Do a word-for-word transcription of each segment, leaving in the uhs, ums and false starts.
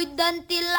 ಇದ್ದಂತಿಲ್ಲ,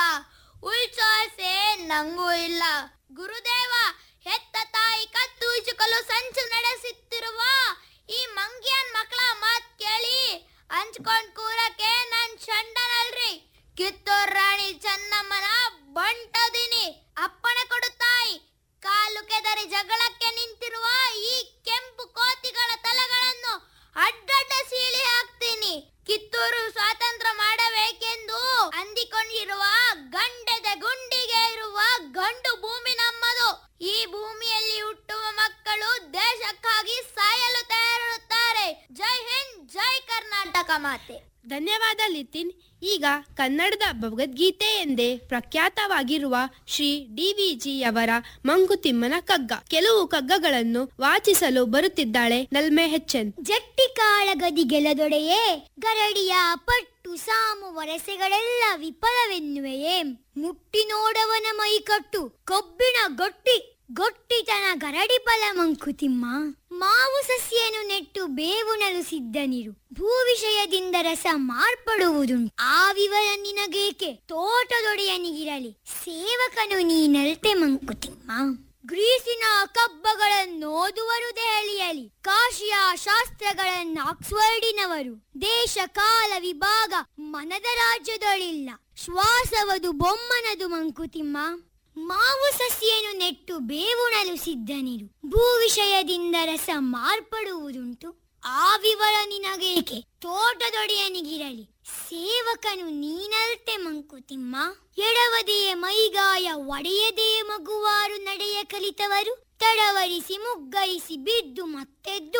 ಉಳ್ಸೋಸೆ ನಂಗೂ ಇಲ್ಲ. ಗುರುದೇವ, ಹೆತ್ತ ತಾಯಿ ಕತ್ತು ಇಚುಕಲು ಸಂಚು ನಡೆಸುತ್ತಿರುವ ಈ ಮಂಗ್ಯನ್ ಮಕ್ಕಳ ಮಾತ್ ಕೇಳಿ ಹಂಚ್ಕೊಂಡ್ ಕೂರಕ್ಕೆ ನನ್ ಚಂಡನಲ್ರಿ. ಕಿತ್ತೂರ್ ರಾಣಿ ಚೆನ್ನಮ್ಮನ ಬಂಟದಿನಿ. ಅಪ್ಪಣೆ ಕೊಡು ತಾಯಿ. ಕಾಲು ಕೆದರಿ ಜಗಳಕ್ಕೆ ನಿಂತಿರುವ ಈ ಕೆಂಪು ಕೋತಿಗಳ ತಲೆಗಳನ್ನು ಅಡ್ಡಡ್ಡ ಸೀಳಿ ಹಾಕ್ತೀನಿ. ಕಿತ್ತೂರು ಸ್ವಾತಂತ್ರ್ಯ ಮಾಡಬೇಕೆಂದು ಅಂದಿಕೊಂಡಿರುವ ಗಂಡದ ಗುಂಡಿಗೆ ಇರುವ ಗಂಡು ಭೂಮಿ ನಮ್ಮದು. ಈ ಭೂಮಿಯಲ್ಲಿ ಹುಟ್ಟುವ ಮಕ್ಕಳು ದೇಶಕ್ಕಾಗಿ ಸಾಯಲು ತಯಾರಿರುತ್ತಾರೆ. ಜೈ ಹಿಂದ್, ಜೈ ಕರ್ನಾಟಕ ಮಾತೆ. ಧನ್ಯವಾದ ಲಿತಿನ್. ಈಗ ಕನ್ನಡದ ಭಗವದ್ಗೀತೆ ಎಂದೇ ಪ್ರಖ್ಯಾತವಾಗಿರುವ ಶ್ರೀ ಡಿ ವಿ ಜಿಯವರ ಮಂಕುತಿಮ್ಮನ ಕಗ್ಗ. ಕೆಲವು ಕಗ್ಗಗಳನ್ನು ವಾಚಿಸಲು ಬರುತ್ತಿದ್ದಾಳೆ ನಲ್ಮೆ ಹೆಚ್ಚನ್. ಜಟ್ಟಿ ಕಾಳಗದಿ ಗೆಲದೊಡೆಯೇ, ಗರಡಿಯ ಪಟ್ಟು ಸಾಮು ವರಸೆಗಳೆಲ್ಲ ವಿಫಲವೆನ್ನುವೆಯೇ. ಮುಟ್ಟಿ ನೋಡವನ ಮೈಕಟ್ಟು ಕೊಬ್ಬಿನ ಗೊಟ್ಟಿ, ಗೊಟ್ಟಿತನ ಗರಡಿ ಫಲ ಮಂಕುತಿಮ್ಮ. ಮಾವು ಸಸ್ಯನು ನೆಟ್ಟು ಬೇವುಣಲು ಸಿದ್ಧನಿರು, ಭೂ ವಿಷಯದಿಂದ ರಸ ಮಾರ್ಪಡುವುದುಂಟು. ಆ ವಿವರ ನಿನಗೇಕೆ, ತೋಟದೊಡೆಯನಿಗಿರಲಿ ಸೇವಕನು ನೀನಲ್ತೆ ಮಂಕುತಿಮ್ಮ. ಗ್ರೀಸಿನ ಕಬ್ಬಗಳನ್ನೋದುವರು ದೆಹಲಿಯಲ್ಲಿ, ಕಾಶಿಯ ಶಾಸ್ತ್ರಗಳನ್ನ ಆಕ್ಸ್ಫರ್ಡಿನವರು. ದೇಶ ಕಾಲ ವಿಭಾಗ ಮನದ ರಾಜ್ಯದೊಳಿಲ್ಲ, ಶ್ವಾಸವದು ಬೊಮ್ಮನದು ಮಂಕುತಿಮ್ಮ. ಮಾವು ಸಸ್ಯನು ನೆಟ್ಟು ಬೇವುಣಲು ಸಿದ್ಧನಿರು, ಭೂ ವಿಷಯದಿಂದ ರಸ ಮಾರ್ಪಡುವುದುಂಟು. ಆ ವಿವರ ನಿನಗೇಕೆ, ತೋಟದೊಡೆಯನಿಗಿರಲಿ ಸೇವಕನು ನೀನಲ್ತೆ ಮಂಕುತಿಮ್ಮ. ಎಡವದೆಯ ಮೈಗಾಯ ಒಡೆಯದೆಯ ಮಗುವಾರು ನಡೆಯ ಕಲಿತವರು, ತಡವರಿಸಿ ಮುಗ್ಗರಿಸಿ ಬಿದ್ದು ಮತ್ತೆದ್ದು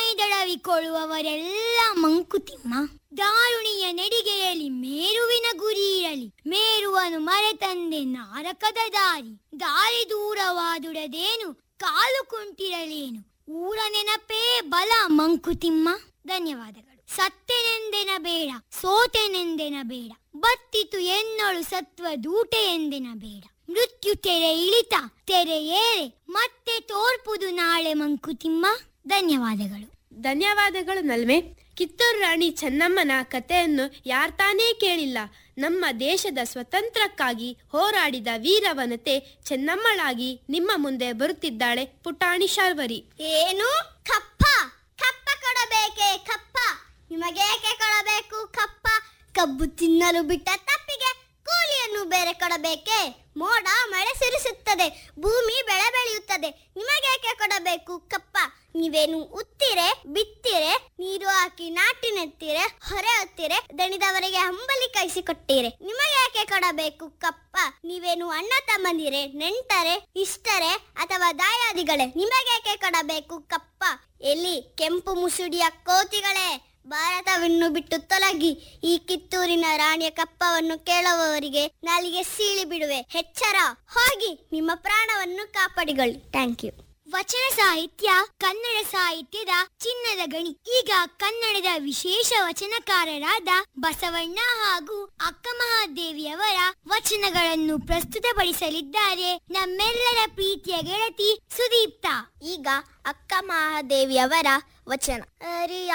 ಮೈದಳವಿಕೊಳ್ಳುವವರೆಲ್ಲ ಮಂಕುತಿಮ್ಮ. ದಾರುಣಿಯ ನೆಡಿಗೆಯಲ್ಲಿ ಮೇರುವಿನ ಗುರಿ ಇರಲಿ, ಮೇರುವನು ಮರೆತಂದೆ ನಾರಕದ ದಾರಿ. ದಾರಿ ದೂರವಾದುಡದೇನು, ಕಾಲು ಕುಂಟಿರಲೇನು, ಊರ ನೆನಪೇ ಬಲ ಮಂಕುತಿಮ್ಮ. ಧನ್ಯವಾದಗಳು. ಸತ್ತೆನೆಂದೆನ ಬೇಡ, ಸೋತೆನೆಂದೆನ ಬೇಡ, ಬತ್ತಿತು ಎನ್ನೊಳು ಸತ್ವ ದೂಟೆ ಎಂದೆನ ಬೇಡ. ಮೃತ್ಯು ತೆರೆ ಇಳಿತ ತೆರೆ ಏರೆ, ಮತ್ತೆ ತೋರ್ಪುದು ನಾಳೆ ಮಂಕುತಿಮ್ಮ. ಧನ್ಯವಾದಗಳು. ಧನ್ಯವಾದಗಳು ನಲ್ಮೆ. ಕಿತ್ತೂರು ರಾಣಿ ಚೆನ್ನಮ್ಮನ ಕಥೆಯನ್ನು ಯಾರ್ತಾನೇ ಕೇಳಿಲ್ಲ. ನಮ್ಮ ದೇಶದ ಸ್ವತಂತ್ರಕ್ಕಾಗಿ ಹೋರಾಡಿದ ವೀರವನತೆ ಚೆನ್ನಮ್ಮಳಾಗಿ ನಿಮ್ಮ ಮುಂದೆ ಬರುತ್ತಿದ್ದಾಳೆ ಪುಟಾಣಿ ಶಾರ್ವರಿ. ಏನು ಕಪ್ಪ? ಕಪ್ಪ ಕೊಡಬೇಕೆ ಕಪ್ಪ? ನಿಮಗೇಕೆ ಕೊಡಬೇಕು ಕಪ್ಪ? ಕಬ್ಬು ತಿನ್ನಲು ಬಿಟ್ಟ ತಪ್ಪಿಗೆ ಕೂಲಿಯನ್ನು ಬೇರೆ ಕೊಡಬೇಕೆ? ಮೋಡ ಮಳೆ ಸುರಿಸುತ್ತದೆ, ಭೂಮಿ ಬೆಳೆ ಬೆಳೆಯುತ್ತದೆ, ನಿಮಗೇಕೆ ಕೊಡಬೇಕು ಕಪ್ಪ? ನೀವೇನು ಉತ್ತಿರೆ, ಬಿತ್ತಿರೆ, ನೀರು ಹಾಕಿ ನಾಟಿ ನೆತ್ತಿರೆ, ಹೊರೆ ಹೊತ್ತಿರೆ, ದಣಿದವರಿಗೆ ಹಂಬಲಿ ಕೈಸಿಕೊಟ್ಟಿರೆ, ನಿಮಗೇಕೆ ಕೊಡಬೇಕು ಕಪ್ಪ? ನೀವೇನು ಅಣ್ಣ ತಮ್ಮಂದಿರೆ, ನೆಂಟರೆ, ಇಷ್ಟರೆ ಅಥವಾ ದಾಯಾದಿಗಳೇ, ನಿಮಗೇಕೆ ಕೊಡಬೇಕು ಕಪ್ಪ? ಎಲ್ಲಿ ಕೆಂಪು ಮುಸುಡಿಯ ಕೋತಿಗಳೇ, ಭಾರತವನ್ನು ಬಿಟ್ಟು ತೊಲಗಿ. ಈ ಕಿತ್ತೂರಿನ ರಾಣಿಯ ಕಪ್ಪವನ್ನು ಕೇಳುವವರಿಗೆ ನಾಲಿಗೆ ಸೀಳಿ ಬಿಡುವೆ. ಎಚ್ಚರ, ಹೋಗಿ ನಿಮ್ಮ ಪ್ರಾಣವನ್ನು ಕಾಪಾಡಿಕೊಳ್ಳಿ. Thank you. ವಚನ ಸಾಹಿತ್ಯ ಕನ್ನಡ ಸಾಹಿತ್ಯದ ಚಿನ್ನದ ಗಣಿ. ಈಗ ಕನ್ನಡದ ವಿಶೇಷ ವಚನಕಾರರಾದ ಬಸವಣ್ಣ ಹಾಗೂ ಅಕ್ಕ ಮಹಾದೇವಿಯವರ ವಚನಗಳನ್ನು ಪ್ರಸ್ತುತಪಡಿಸಲಿದ್ದಾರೆ ನಮ್ಮೆಲ್ಲರ ಪ್ರೀತಿಯ ಗೆಳತಿ ಸುದೀಪ್ತ. ಈಗ ಅಕ್ಕ ಮಹಾದೇವಿಯವರ ವಚನ.